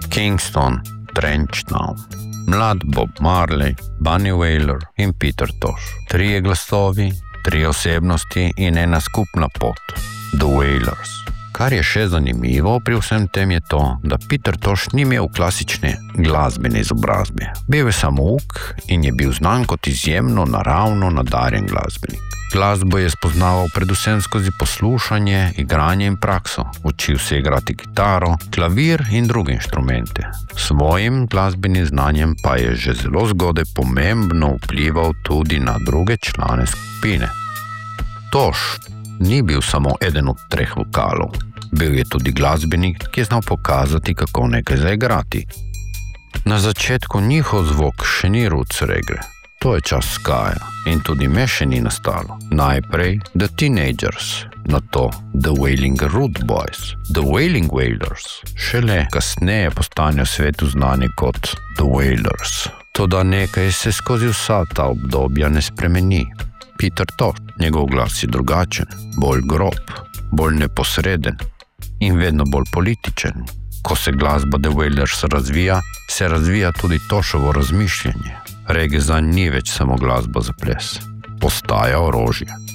Kingston, Trenchtown, mlad Bob Marley, Bunny Wailer in Peter Tosh. 3 glasovi, 3 osebnosti in ena skupna pot, The Wailers. Kar je še zanimivo pri vsem tem je to, da Peter Tosh ni imel klasične glasbene izobrazbe. Bil je samouk in je bil znan kot izjemno naravno nadarjen glasbenik. Glasbo je spoznaval predvsem skozi poslušanje, igranje in prakso. Učil se igrati kitaro, klavir in druge inštrumente. Svojim glasbenim znanjem pa je že zelo zgodaj pomembno vplival tudi na druge člane skupine. Tosh ni bil samo eden od 3 vokalov. Bil je tudi glasbenik, ki je znal pokazati, kako nekaj zaigrati. Na začetku njihov zvok še ni roots reggae. To je čas skaja in tudi me še ni nastalo. Najprej The Teenagers, nato The Wailing Rude Boys, The Wailing Wailers, šele kasneje postanejo svetu znani kot The Wailers. Toda nekaj se skozi vsa ta obdobja ne spremeni. Peter Tosh, njegov glas je drugačen, bolj grob, bolj neposreden in vedno bolj političen. Ko se glasba The Wailers razvija, se razvija tudi Toshovo razmišljanje. Reggae zanj ni več samo glasba za ples. Postaja orožje.